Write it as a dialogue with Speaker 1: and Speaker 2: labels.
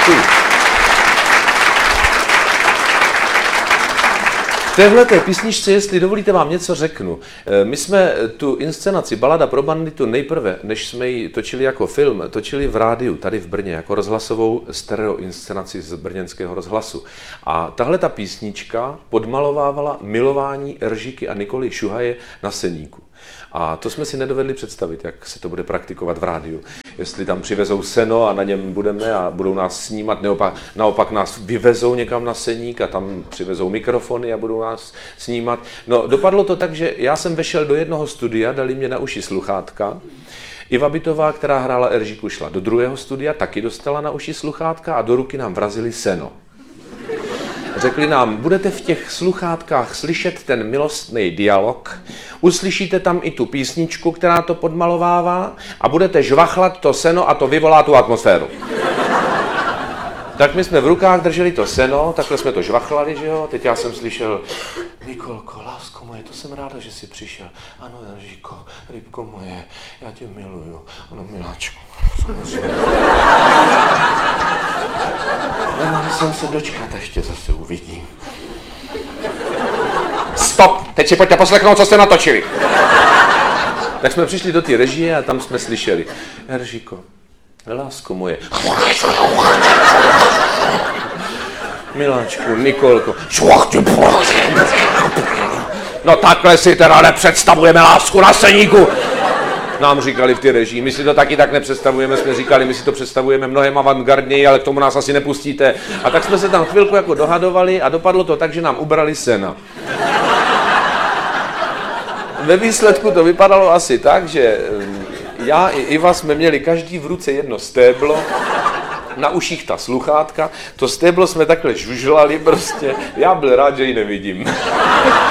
Speaker 1: Děkuji. V téhleté písničce, jestli dovolíte, vám něco řeknu. My jsme tu inscenaci Balada pro banditu nejprve, než jsme ji točili jako film, točili v rádiu, tady v Brně, jako rozhlasovou stereoinscenaci z brněnského rozhlasu. A tahle ta písnička podmalovávala milování Eržíky a Nikoly Šuhaje na Seníku. A to jsme si nedovedli představit, jak se to bude praktikovat v rádiu. Jestli tam přivezou seno a na něm budeme a budou nás snímat, naopak nás vyvezou někam na Seník a tam přivezou mikrofony a budou nás snímat. No, dopadlo to tak, že já jsem vešel do jednoho studia, dali mě na uši sluchátka. Iva Bytová, která hrála Eržíku, šla do druhého studia, taky dostala na uši sluchátka a do ruky nám vrazili seno. Řekli nám, budete v těch sluchátkách slyšet ten milostný dialog, uslyšíte tam i tu písničku, která to podmalovává a budete žvachlat to seno a to vyvolá tu atmosféru. Tak my jsme v rukách drželi to seno, takhle jsme to žvachlali, že jo, teď já jsem slyšel, Nikolko, lásko moje, to jsem ráda, že jsi přišel. Ano, Eržíko, rybko moje, já tě miluju, ano, miláčku. Nemohl jsem se dočkat, ještě zase uvidím. Stop! Teď si pojďte poslechnout, co jste natočili. Tak jsme přišli do té režie a tam jsme slyšeli. Eržíko, lásko moje. Miláčku, Nikolko. No takhle si teda nepředstavujeme lásku na Seníku. Nám říkali v té režii, my si to taky tak nepředstavujeme, jsme říkali, my si to představujeme mnohem avantgardněji, ale k tomu nás asi nepustíte. A tak jsme se tam chvilku jako dohadovali a dopadlo to tak, že nám ubrali sena. Ve výsledku to vypadalo asi tak, že já i Iva jsme měli každý v ruce jedno stéblo, na uších ta sluchátka, to stéblo jsme takhle žužlali prostě, já byl rád, že ji nevidím.